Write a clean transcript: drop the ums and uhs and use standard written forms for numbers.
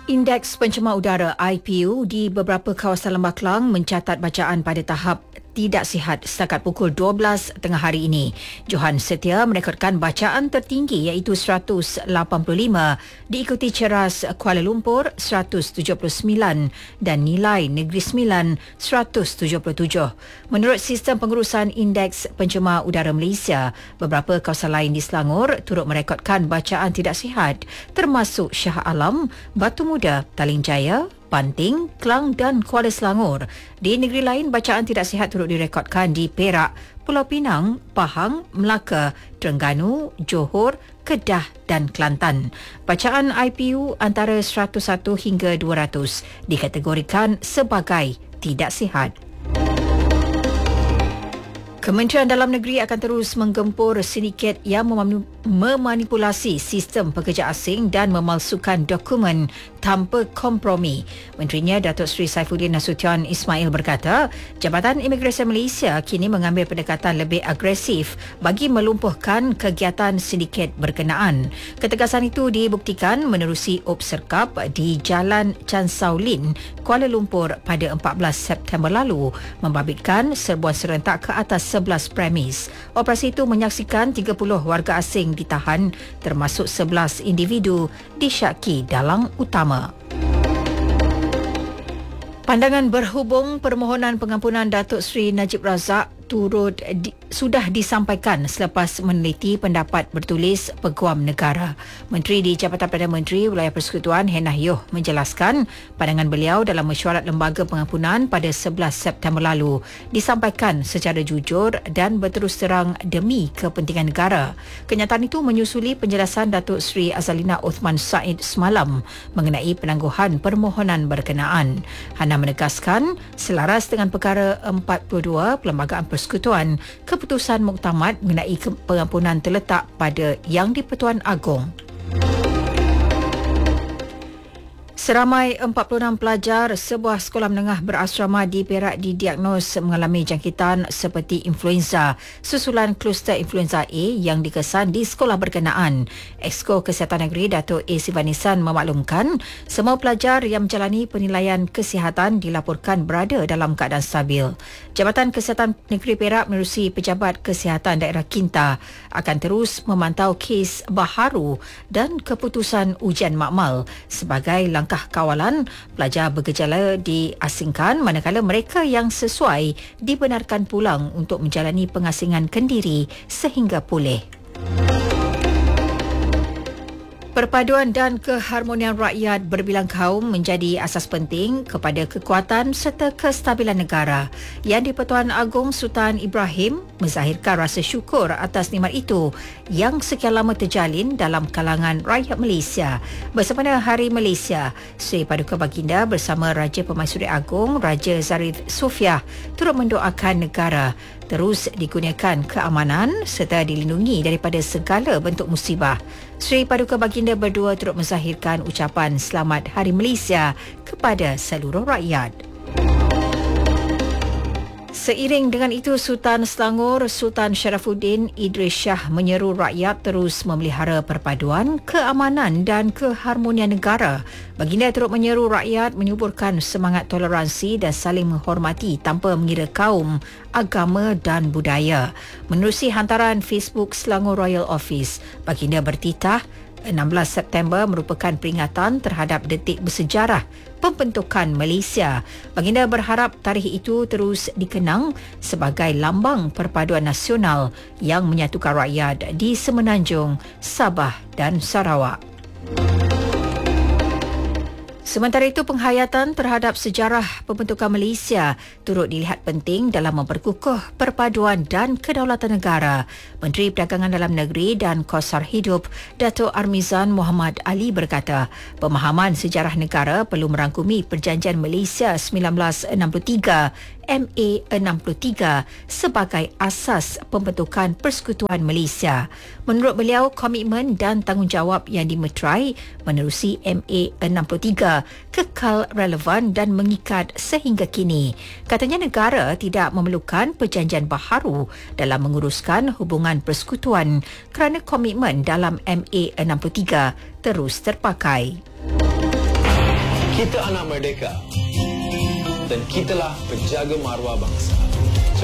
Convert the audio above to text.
Indeks pencemar udara IPU di beberapa kawasan Lembah Kelang mencatat bacaan pada tahap tidak sihat setakat pukul 12 tengah hari ini. Johan Setia merekodkan bacaan tertinggi iaitu 185, diikuti Ceras Kuala Lumpur 179 dan Nilai Negeri Sembilan 177. Menurut Sistem Pengurusan Indeks Pencemar Udara Malaysia, beberapa kawasan lain di Selangor turut merekodkan bacaan tidak sihat termasuk Shah Alam, Batu Muda, Taling Jaya, Banting, Kelang dan Kuala Selangor. Di negeri lain, bacaan tidak sihat turut direkodkan di Perak, Pulau Pinang, Pahang, Melaka, Terengganu, Johor, Kedah dan Kelantan. Bacaan IPU antara 101 hingga 200 dikategorikan sebagai tidak sihat. Kementerian Dalam Negeri akan terus menggempur sindiket yang memanipulasi sistem pekerja asing dan memalsukan dokumen tanpa kompromi. Menterinya Datuk Seri Saifuddin Nasution Ismail berkata, Jabatan Imigresen Malaysia kini mengambil pendekatan lebih agresif bagi melumpuhkan kegiatan sindiket berkenaan. Ketegasan itu dibuktikan menerusi obserkap di Jalan Chan Sao Lin, Kuala Lumpur pada 14 September lalu, membabitkan serbuan serentak ke atas 11 premis. Operasi itu menyaksikan 30 warga asing ditahan termasuk 11 individu disyaki dalang utama. Pandangan berhubung permohonan pengampunan Datuk Seri Najib Razak sudah disampaikan selepas meneliti pendapat bertulis Peguam Negara. Menteri di Jabatan Perdana Menteri Wilayah Persekutuan Hennah Yoh menjelaskan pandangan beliau dalam mesyuarat lembaga pengampunan pada 11 September lalu disampaikan secara jujur dan berterus terang demi kepentingan negara. Kenyataan itu menyusuli penjelasan Datuk Seri Azalina Othman Said semalam mengenai penangguhan permohonan berkenaan. Hannah menegaskan selaras dengan perkara 42 Perlembagaan Persekutuan, keputusan muktamad mengenai pengampunan terletak pada Yang di-Pertuan Agong. Seramai 46 pelajar sebuah sekolah menengah berasrama di Perak didiagnos mengalami jangkitan seperti influenza susulan kluster influenza A yang dikesan di sekolah berkenaan. Exco Kesihatan Negeri Datuk A. Sivanisan memaklumkan semua pelajar yang menjalani penilaian kesihatan dilaporkan berada dalam keadaan stabil. Jabatan Kesihatan Negeri Perak menerusi Pejabat Kesihatan Daerah Kinta akan terus memantau kes baharu dan keputusan ujian makmal sebagai langkah kawalan. Pelajar bergejala diasingkan manakala mereka yang sesuai dibenarkan pulang untuk menjalani pengasingan kendiri sehingga pulih. Perpaduan dan keharmonian rakyat berbilang kaum menjadi asas penting kepada kekuatan serta kestabilan negara. Yang di-Pertuan Agong Sultan Ibrahim menzahirkan rasa syukur atas nikmat itu yang sekian lama terjalin dalam kalangan rakyat Malaysia. Bersempena Hari Malaysia, Sri Paduka Baginda bersama Raja Permaisuri Agong Raja Zarif Sofiah turut mendoakan negara terus dikurniakan keamanan serta dilindungi daripada segala bentuk musibah. Sri Paduka Baginda berdua turut menzahirkan ucapan Selamat Hari Malaysia kepada seluruh rakyat. Seiring dengan itu, Sultan Selangor Sultan Sharafuddin Idris Shah menyeru rakyat terus memelihara perpaduan, keamanan dan keharmonian negara. Baginda turut menyeru rakyat menyuburkan semangat toleransi dan saling menghormati tanpa mengira kaum, agama dan budaya. Menerusi hantaran Facebook Selangor Royal Office, Baginda bertitah 16 September merupakan peringatan terhadap detik bersejarah pembentukan Malaysia. Baginda berharap tarikh itu terus dikenang sebagai lambang perpaduan nasional yang menyatukan rakyat di Semenanjung, Sabah dan Sarawak. Sementara itu, penghayatan terhadap sejarah pembentukan Malaysia turut dilihat penting dalam memperkukuh perpaduan dan kedaulatan negara. Menteri Perdagangan Dalam Negeri dan Kos Hidup, Datuk Armizan Muhammad Ali berkata, pemahaman sejarah negara perlu merangkumi Perjanjian Malaysia 1963 MA63 sebagai asas pembentukan Persekutuan Malaysia. Menurut beliau, komitmen dan tanggungjawab yang dimeterai menerusi MA63 kekal relevan dan mengikat sehingga kini. Katanya negara tidak memerlukan perjanjian baharu dalam menguruskan hubungan persekutuan kerana komitmen dalam MA63 terus terpakai. Kita anak merdeka dan kitalah penjaga maruah bangsa.